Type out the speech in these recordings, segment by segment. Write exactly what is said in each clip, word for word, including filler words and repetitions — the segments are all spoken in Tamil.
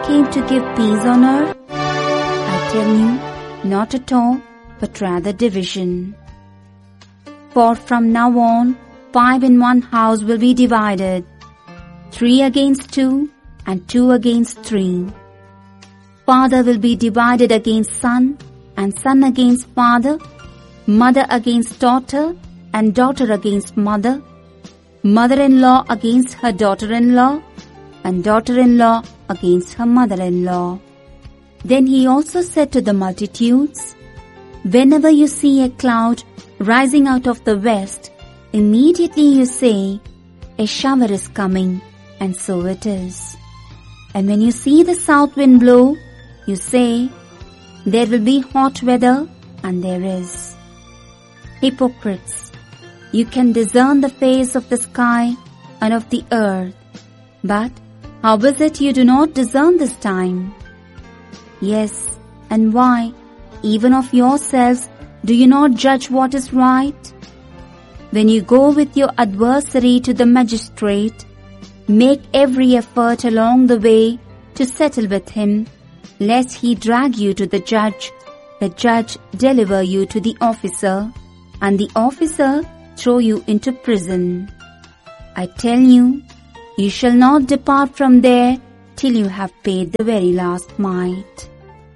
came to give peace on earth? I tell you, not at all, but rather division. For from now on, five in one house will be divided, three against two, and two against three. Father will be divided against son, and son against father, mother against daughter, and daughter against mother, mother-in-law against her daughter-in-law, and daughter-in-law against her mother-in-law. Then he also said to the multitudes, whenever you see a cloud rising out of the west, immediately you say, a shower is coming, and so it is. And when you see the south wind blow, you say, there will be hot weather, and there is. Hypocrites, you can discern the face of the sky and of the earth, but how is it you do not discern this time? Yes, and why, even of yourselves, do you not judge what is right? When you go with your adversary to the magistrate, make every effort along the way to settle with him, lest he drag you to the judge, the judge deliver you to the officer, and the officer throw you into prison. I tell you, you shall not depart from there till you have paid the very last mite.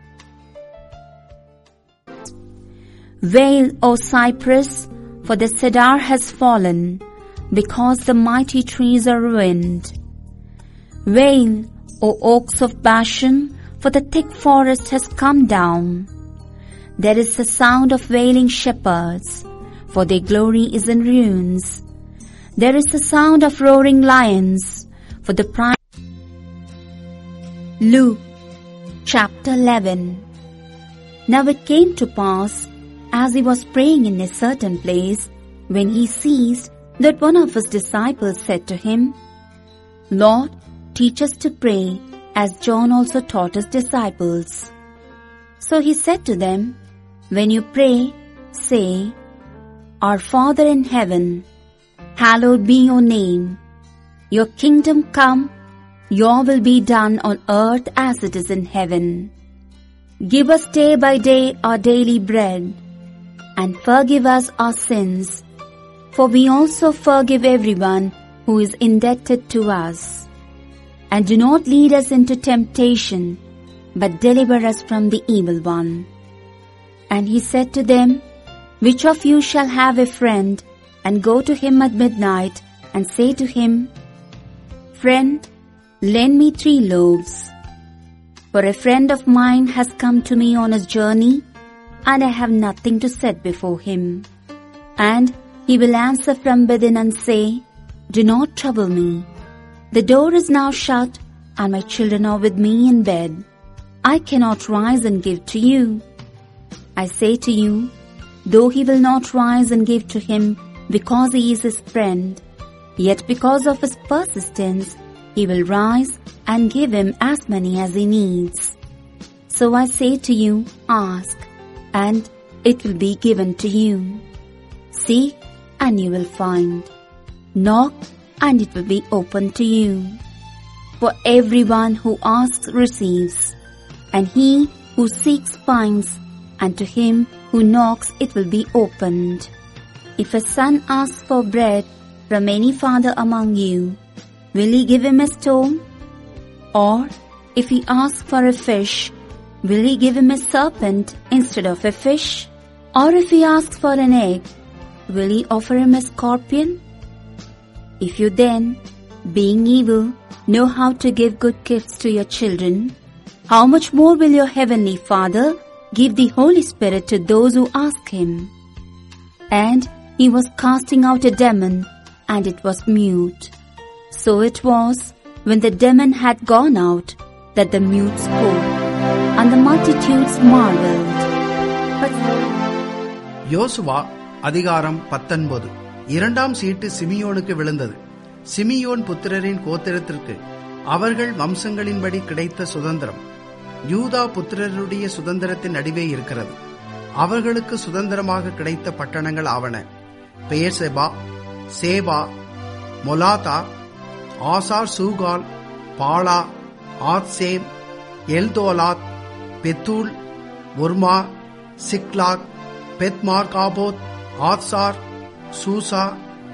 Wail, O cypress, for the cedar has fallen, because the mighty trees are ruined. Wail, O oaks of Bashan, for the thick forest has come down. There is the sound of wailing shepherds, for their glory is in ruins. There is the sound of roaring lions, for the pride. Luke chapter eleven. Now it came to pass, as he was praying in a certain place, when he ceased, that one of his disciples said to him, Lord, teach us to pray, as John also taught his disciples. So he said to them, when you pray, say, Our Father in heaven, hallowed be your name. Your kingdom come, your will be done on earth as it is in heaven. Give us day by day our daily bread, and forgive us our sins, for we also forgive everyone who is indebted to us. And do not lead us into temptation, but deliver us from the evil one. And he said to them, Which of you shall have a friend, and go to him at midnight, and say to him, Friend, lend me three loaves. For a friend of mine has come to me on his journey, and I have nothing to set before him. And he will answer from within and say, Do not trouble me. The door is now shut, and my children are with me in bed. I cannot rise and give to you. I say to you, though he will not rise and give to him because he is his friend, yet because of his persistence, he will rise and give him as many as he needs. So I say to you, ask, and it will be given to you. Seek, and you will find. Knock, and it will be opened to you. For everyone who asks receives, and he who seeks finds, and to him who knocks it will be opened. If a son asks for bread from any father among you, will he give him a stone? Or if he asks for a fish, will he give him a serpent instead of a fish? Or if he asks for an egg, will he offer him a scorpion? If you then, being evil, know how to give good gifts to your children, how much more will your heavenly Father give the Holy Spirit to those who ask him? And he was casting out a demon, and it was mute. So it was, when the demon had gone out, that the mute spoke, and the multitudes marveled. But யோசுவா அதிகாரம் பத்தொன்பது. இரண்டாம் சீட்டு சிமியோனுக்கு விழுந்தது. சிமியோன் புத்திரரின் கோத்திரத்திற்கு அவர்கள் வம்சங்களின்படி கிடைத்த சுதந்திரம் யூதா புத்திரருடைய சுதந்திரத்தின் நடுவே இருக்கிறது. அவர்களுக்கு சுதந்திரமாக கிடைத்த பட்டணங்கள் ஆவன: பெயர்செபா, சேபா, மொலாதா, ஆசார் சூகால், பாலா, ஆத்சேம், எல்தோலாத், பெத்தூல், ஒர்மா, சிக்லாக், பெத்மார்காபோத், ஆத்சார், சூசா,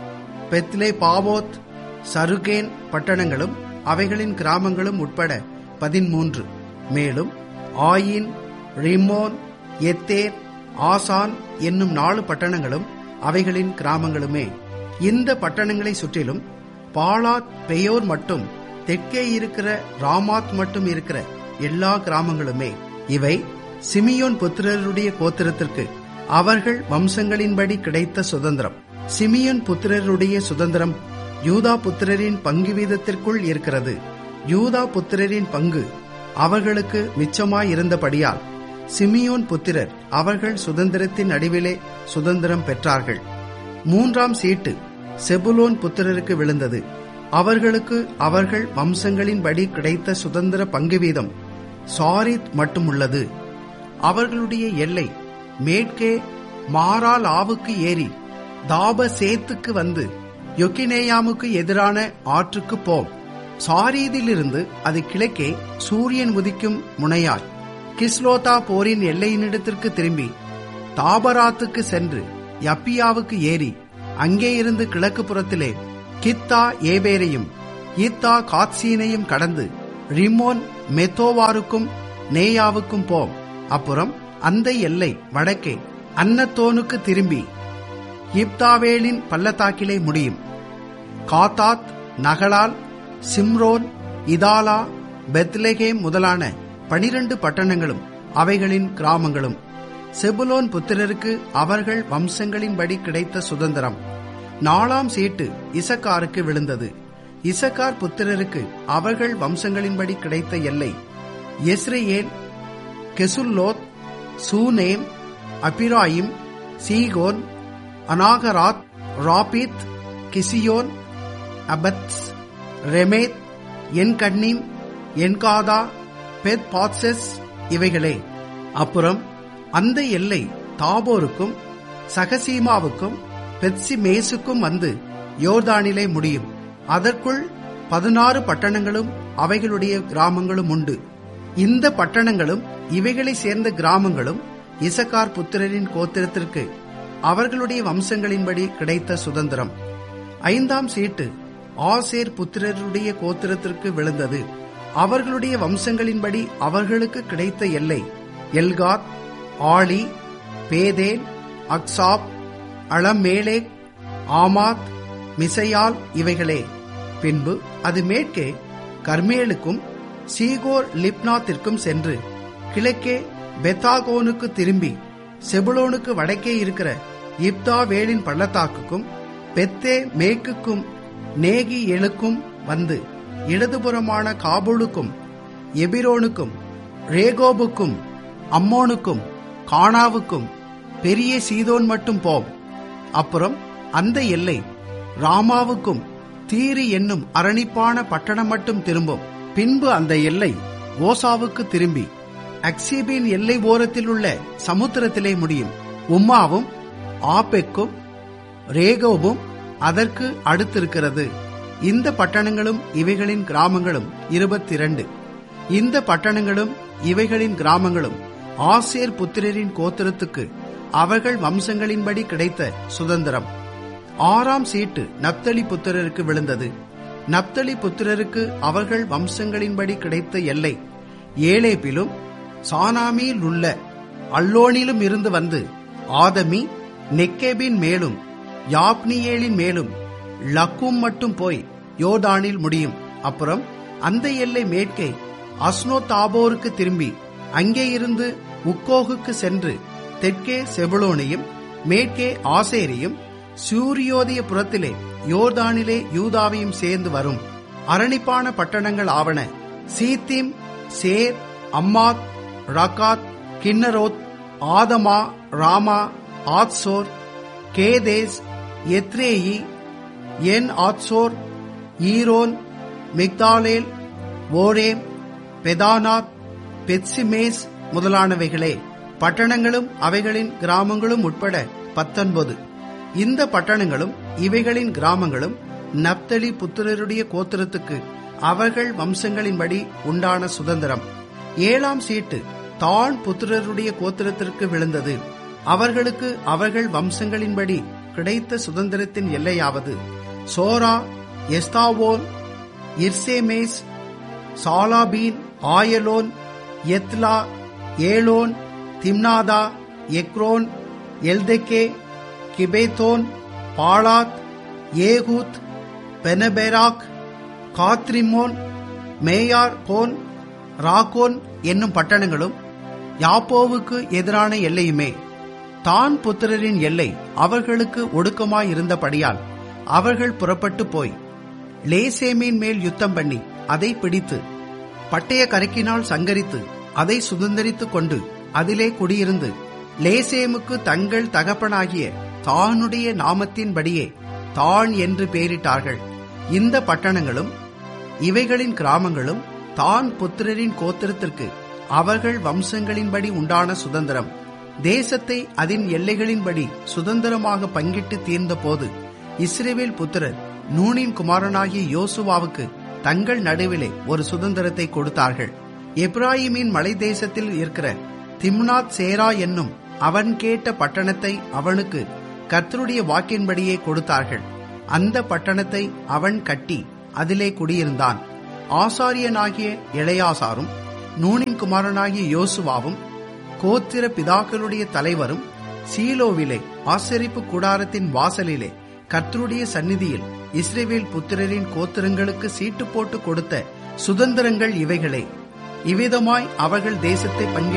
பெத்லே பாவோத், சருகேன் பட்டணங்களும் அவைகளின் கிராமங்களும் உட்பட பதிமூன்று. மேலும் ஆயின், ரிம்மோன், எத்தேர், ஆசான் என்னும் நாலு பட்டணங்களும் அவைகளின் கிராமங்களுமே. இந்த பட்டணங்களை சுற்றிலும் பாலாத், பெயோர் மட்டும் தெற்கே இருக்கிற ராமாத் மட்டும் இருக்கிற எல்லா கிராமங்களுமே. இவை சிமியோன் புத்திரருடைய கோத்திரத்திற்கு அவர்கள் வம்சங்களின்படி கிடைத்த சுதந்திரம். சிமியோன் புத்திரருடைய சுதந்திரம் யூதா புத்திரரின் பங்கு வீதத்திற்குள் இருக்கிறது. யூதா புத்திரரின் பங்கு அவர்களுக்கு மிச்சமாயிருந்தபடியால் சிமியோன் புத்திரர் அவர்கள் சுதந்திரத்தின் நடுவிலே சுதந்திரம் பெற்றார்கள். மூன்றாம் சீட்டு செபுலோன் புத்திரருக்கு விழுந்தது. அவர்களுக்கு அவர்கள் வம்சங்களின்படி கிடைத்த சுதந்திர பங்கு வீதம் சாரித் மட்டும் உள்ளது. அவர்களுடைய எல்லை மேற்கே மாரால் ஆவுக்கு ஏறி தாபசேத்துக்கு வந்து யொக்கினேயாமுக்கு எதிரான ஆற்றுக்கு போம். சாரீதிலிருந்து அது கிழக்கே சூரியன் உதிக்கும் முனையாய் கிஸ்லோதா போரின் எல்லையினிடத்திற்கு திரும்பி தாபராத்துக்கு சென்று யப்பியாவுக்கு ஏறி அங்கே இருந்து கிழக்கு புறத்திலே கித்தா ஏபேரையும் ஈத்தா காத்சீனையும் கடந்து ரிமோன் மெத்தோவாருக்கும் நேயாவுக்கும் போம். அப்புறம் அந்த எல்லை வடக்கே அன்னத்தோனுக்கு திரும்பி இப்தாவேலின் பள்ளத்தாக்கிலே முடியும். காத்தாத், நகலால், சிம்ரோன், இதாலா, பெத்லெகேம் முதலான பனிரண்டு பட்டணங்களும் அவைகளின் கிராமங்களும் செபுலோன் புத்திரருக்கு அவர்கள் வம்சங்களின்படி கிடைத்த சுதந்திரம். நாலாம் சீட்டு இசக்காருக்கு விழுந்தது. இசக்கார் புத்திரருக்கு அவர்கள் வம்சங்களின்படி கிடைத்த எல்லை எஸ்ரேல், கெசுல்லோத், சூனேம், அபிராயிம், சீகோன், அனாகராத், ராபித், கிசியோன், அபத்ஸ், ரெமேத், என்கன்னீம், என்காதா, பெத் பாத்செஸ் இவைகளே. அப்புறம் அந்த எல்லை தாபோருக்கும் சகசீமாவுக்கும் பெத்சிமேசுக்கும் வந்து யோர்தானிலே முடியும். அதற்குள் பதினாறு பட்டணங்களும் அவைகளுடைய கிராமங்களும் உண்டு. இந்த பட்டணங்களும் இவைகளை சேர்ந்த கிராமங்களும் இசக்கார் புத்திரரின் கோத்திரத்திற்கு அவர்களுடைய வம்சங்களின்படி கிடைத்த சுதந்திரம். ஐந்தாம் சீட்டு ஆசேர் புத்திரருடைய கோத்திரத்திற்கு விழுந்தது. அவர்களுடைய வம்சங்களின்படி அவர்களுக்கு கிடைத்த எல்லை எல்காத், ஆளி, பேதேல், அக்சாப், அளமேலேக், ஆமாத், மிசையால் இவைகளே. பின்பு அது மேற்கே கர்மேலுக்கும் சீகோர் லிப்னாத்திற்கும் சென்று கிழக்கே பெத்தாகோனுக்கு திரும்பி செபுலோனுக்கு வடக்கே இருக்கிற இப்தாவேலின் பள்ளத்தாக்குக்கும் பெத்தே மேக்குக்கும் நேகி எழுக்கும் வந்து இடதுபுறமான காபூலுக்கும் எபிரோனுக்கும் ரேகோபுக்கும் அம்மோனுக்கும் கானாவுக்கும் பெரிய சீதோன் மட்டும் போம். அப்புறம் அந்த எல்லை ராமாவுக்கும் தீரு என்னும் அரணிப்பான பட்டணம் மட்டும் திரும்பும். பின்பு அந்த எல்லை ஓசாவுக்கு திரும்பி அக்சீபின் எல்லை ஓரத்தில் உள்ள சமுத்திரத்திலே முடியும். உம்மாவும் ஆப்பெக்கும் ரேகோபும் அதற்கு அடுத்திருக்கிறது. இந்த பட்டணங்களும் இவைகளின் கிராமங்களும் இருபத்தி இரண்டு. இந்த பட்டணங்களும் இவைகளின் கிராமங்களும் ஆசேர் புத்திரரின் கோத்திரத்துக்கு அவர்கள் வம்சங்களின்படி கிடைத்த சுதந்திரம். ஆறாம் சீட்டு நப்தலி புத்திரருக்கு விழுந்தது. நப்தலி புத்திரருக்கு அவர்கள் வம்சங்களின்படி கிடைத்த எல்லை ஏலேப்பிலும் சானாமியில் உள்ள அல்லோனிலும் இருந்து வந்து ஆதமி, நெக்கேபின் மேலும் யாப்னியேலின் மேலும் லக்கும் மட்டும் போய் யோர்தானில் முடியும். அப்புறம் அந்த எல்லை மேற்கே அஸ்னோ தாபோருக்கு திரும்பி அங்கே இருந்து உக்கோகுக்கு சென்று தெற்கே செபுலோனையும் மேற்கே ஆசேரையும் சூரியோதய புறத்திலே யோர்தானிலே யூதாவையும் சேர்ந்து வரும். அரணிப்பான பட்டணங்கள் ஆவன சீத்திம், சேர், அம்மாத், ரகாத், கின்னரோத், ஆதமா, ராமா, ஆத்சோர், கேதேஸ், எத்ரேயி, என் ஆத்சோர், ஈரோன், மிக்தாலேல், ஓரேம், பெதானாத், பெத்சிமேஸ் முதலானவைகளே. பட்டணங்களும் அவைகளின் கிராமங்களும் உட்பட பத்தொன்பது. இந்த பட்டணங்களும் இவைகளின் கிராமங்களும் நப்தலி புத்திரருடைய கோத்திரத்துக்கு அவர்கள் வம்சங்களின்படி உண்டான சுதந்திரம். ஏழாம் சீட்டு தான் புத்திரருடைய கோத்திரத்திற்கு விழுந்தது. அவர்களுக்கு அவர்கள் வம்சங்களின்படி கிடைத்த சுதந்திரத்தின் எல்லையாவது சோரா, எஸ்தாவோல், இர்சேமேஸ், சாலாபீன், ஆயலோன், எத்லா, ஏலோன், திம்னாதா, எக்ரோன், Eltekeh, கிபேத்தோன், Baalath, Ehud, பெனபெராக், காத்ரிமோன், மேயார் cone, Rahon என்னும் பட்டணங்களும் யாப்போவுக்கு எதிரான எல்லையுமே. தான் புத்திரரின் எல்லை அவர்களுக்கு ஒடுக்கமாயிருந்தபடியால் அவர்கள் புறப்பட்டு போய் லேசேமின் மேல் யுத்தம் பண்ணி அதை பிடித்து பட்டய கரைக்கினால் சங்கரித்து அதை சுதந்தரித்துக் கொண்டு அதிலே குடியிருந்து லேசேமுக்கு தங்கள் தகப்பனாகிய தானுடைய நாமத்தின்படியே தான் என்று பெயரிட்டார்கள். இந்த பட்டணங்களும் இவைகளின் கிராமங்களும் தான் புத்திரரின் கோத்திரத்திற்கு அவர்கள் வம்சங்களின்படி உண்டான சுதந்திரம். தேசத்தை அதன் எல்லைகளின்படி சுதந்திரமாக பங்கிட்டு தீர்ந்த போது இஸ்ரவேல் புத்திரர் நூனின் குமாரனாகிய யோசுவாவுக்கு தங்கள் நடுவிலே ஒரு சுதந்திரத்தை கொடுத்தார்கள். எப்ராயிமின் மலை தேசத்தில் இருக்கிற திம்னாத் சேரா என்னும் அவன் கேட்ட பட்டணத்தை அவனுக்கு கர்த்தருடைய வாக்கின்படியே கொடுத்தார்கள். அந்த பட்டணத்தை அவன் கட்டி அதிலே குடியிருந்தான். ஆசாரியனாகிய இளையாசாரும் நூனின் குமாரனாகிய யோசுவாவும் கோத்திர பிதாக்களுடைய தலைவரும் சீலோவிலே ஆசரிப்பு கூடாரத்தின் வாசலிலே கர்த்தருடைய சந்நிதியில் இஸ்ரவேல் புத்திரரின் கோத்திரங்களுக்கு சீட்டு போட்டு கொடுத்த சுதந்திரங்கள் இவைகளே. இவ்விதமாய் அவர்கள் தேசத்தை பங்கிட்டு